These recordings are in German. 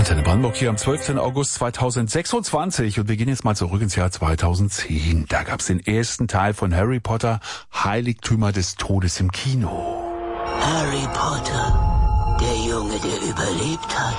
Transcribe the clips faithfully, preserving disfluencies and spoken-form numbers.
Antenne Brandenburg hier am zwölften August zweitausendsechsundzwanzig und wir gehen jetzt mal zurück ins Jahr zweitausendzehn. Da gab's den ersten Teil von Harry Potter, Heiligtümer des Todes im Kino. Harry Potter, der Junge, der überlebt hat.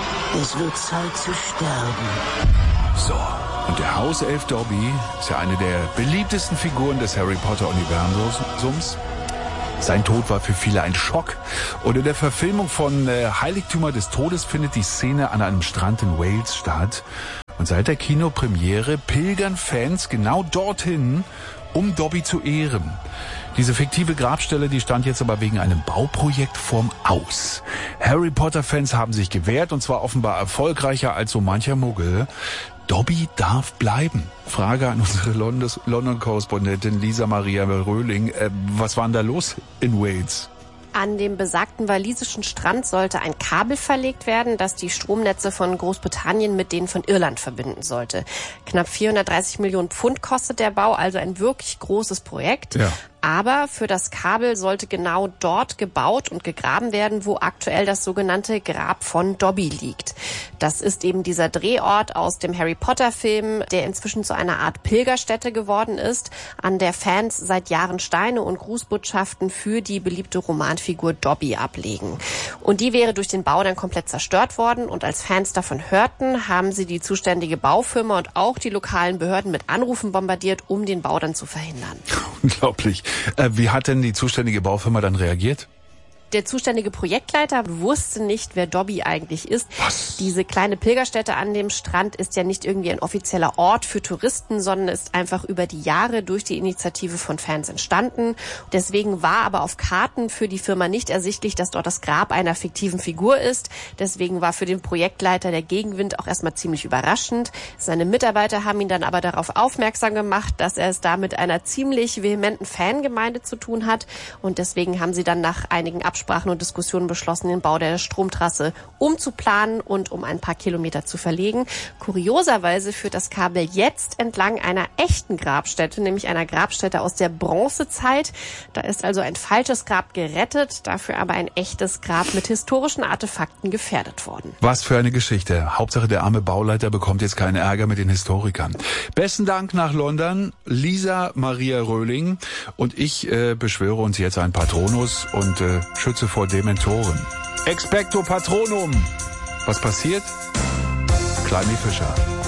Es wird Zeit zu sterben. So, und der Hauself Dobby ist ja eine der beliebtesten Figuren des Harry Potter Universums. Sein Tod war für viele ein Schock. Und in der Verfilmung von äh, Heiligtümer des Todes findet die Szene an einem Strand in Wales statt. Und seit der Kinopremiere pilgern Fans genau dorthin, um Dobby zu ehren. Diese fiktive Grabstelle, die stand jetzt aber wegen einem Bauprojekt vorm Aus. Harry Potter-Fans haben sich gewehrt, und zwar offenbar erfolgreicher als so mancher Muggel. Dobby darf bleiben. Frage an unsere London-Korrespondentin Lisa Maria Röhling. Äh, was war denn da los in Wales? An dem besagten walisischen Strand sollte ein Kabel verlegt werden, das die Stromnetze von Großbritannien mit denen von Irland verbinden sollte. Knapp vierhundertdreißig Millionen Pfund kostet der Bau, also ein wirklich großes Projekt. Ja. Aber für das Kabel sollte genau dort gebaut und gegraben werden, wo aktuell das sogenannte Grab von Dobby liegt. Das ist eben dieser Drehort aus dem Harry Potter Film, der inzwischen zu einer Art Pilgerstätte geworden ist, an der Fans seit Jahren Steine und Grußbotschaften für die beliebte Romanfigur Dobby ablegen. Und die wäre durch den Bau dann komplett zerstört worden. Und als Fans davon hörten, haben sie die zuständige Baufirma und auch die lokalen Behörden mit Anrufen bombardiert, um den Bau dann zu verhindern. Unglaublich. Äh, wie hat denn die zuständige Baufirma dann reagiert? Der zuständige Projektleiter wusste nicht, wer Dobby eigentlich ist. Was? Diese kleine Pilgerstätte an dem Strand ist ja nicht irgendwie ein offizieller Ort für Touristen, sondern ist einfach über die Jahre durch die Initiative von Fans entstanden. Deswegen war aber auf Karten für die Firma nicht ersichtlich, dass dort das Grab einer fiktiven Figur ist. Deswegen war für den Projektleiter der Gegenwind auch erstmal ziemlich überraschend. Seine Mitarbeiter haben ihn dann aber darauf aufmerksam gemacht, dass er es da mit einer ziemlich vehementen Fangemeinde zu tun hat. Und deswegen haben sie dann nach einigen Absprachen Sprachen und Diskussionen beschlossen, den Bau der Stromtrasse umzuplanen und um ein paar Kilometer zu verlegen. Kurioserweise führt das Kabel jetzt entlang einer echten Grabstätte, nämlich einer Grabstätte aus der Bronzezeit. Da ist also ein falsches Grab gerettet, dafür aber ein echtes Grab mit historischen Artefakten gefährdet worden. Was für eine Geschichte. Hauptsache, der arme Bauleiter bekommt jetzt keinen Ärger mit den Historikern. Besten Dank nach London, Lisa Maria Röhling. Und ich äh, beschwöre uns jetzt ein Patronus und äh, Schütze vor Dementoren. Expecto Patronum. Was passiert? Kleine Fischer.